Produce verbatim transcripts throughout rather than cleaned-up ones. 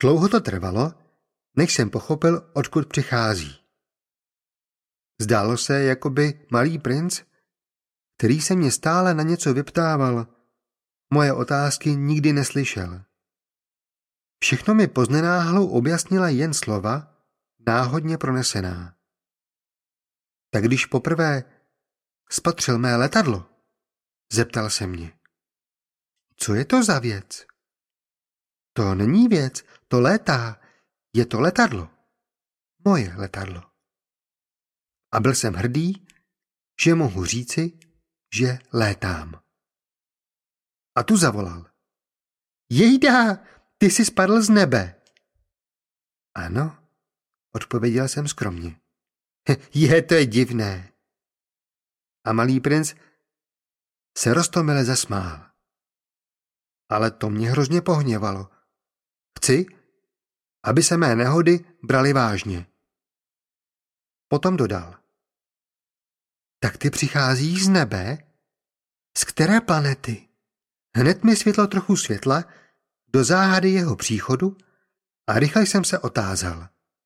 Dlouho to trvalo, než jsem pochopil, odkud přichází. Zdálo se, jako by malý princ, který se mě stále na něco vyptával, moje otázky nikdy neslyšel. Všechno mi poznenáhlu objasnila jen slova, náhodně pronesená. Tak když poprvé spatřil mé letadlo, zeptal se mě. Co je to za věc? To není věc, to létá, je to letadlo. Moje letadlo. A byl jsem hrdý, že mohu říci, že létám. A tu zavolal. Jejda, ty jsi spadl z nebe. Ano, odpověděl jsem skromně. Je, to je divné. A malý princ se roztomile zasmál. Ale to mě hrozně pohněvalo. Chci, aby se mé nehody brali vážně. Potom dodal. Tak ty přicházíš z nebe? Z které planety? Hned mi světlo trochu světla do záhady jeho příchodu a rychle jsem se otázal.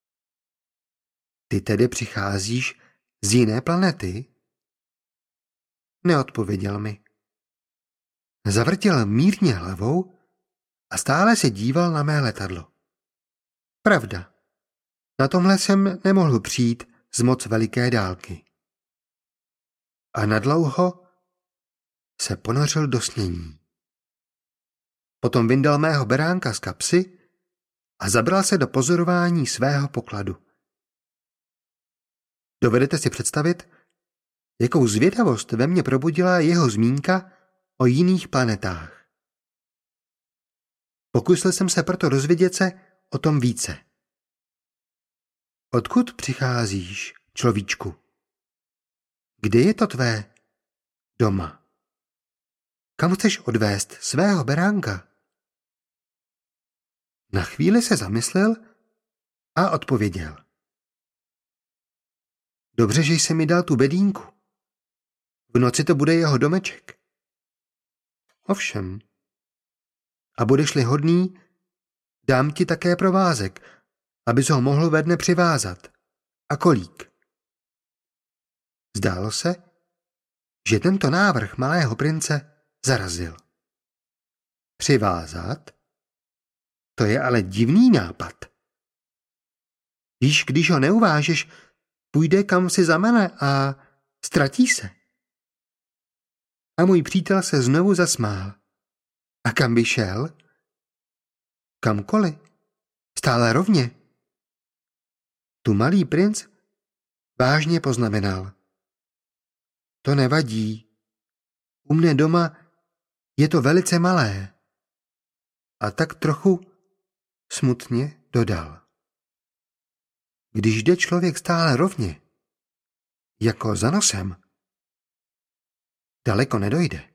Ty tedy přicházíš z jiné planety? Neodpověděl mi. Zavrtěl mírně hlavou a stále se díval na mé letadlo. Pravda, na tomhle jsem nemohl přijít z moc veliké dálky. A nadlouho se ponořil do snění. Potom vyndal mého beránka z kapsy a zabral se do pozorování svého pokladu. Dovedete si představit, jakou zvědavost ve mně probudila jeho zmínka o jiných planetách. Pokusil jsem se proto dozvědět se o tom více. Odkud přicházíš, človíčku? Kde je to tvé doma? Kam chceš odvést svého beránka? Na chvíli se zamyslel a odpověděl. Dobře, že jsi mi dal tu bedínku. V noci to bude jeho domeček. Ovšem. A budeš-li hodný, dám ti také provázek, abys ho mohl ve dne přivázat. A kolík. Zdálo se, že tento návrh malého prince zarazil. Přivázat? To je ale divný nápad. Víš, když ho neuvážeš, půjde kam si zamane a ztratí se. A můj přítel se znovu zasmál. A kam by šel? Kamkoliv. Stále rovně. Tu malý princ vážně poznamenal. To nevadí. U mne doma je to velice malé. A tak trochu smutně dodal. Když jde člověk stále rovně, jako za nosem, daleko nedojde.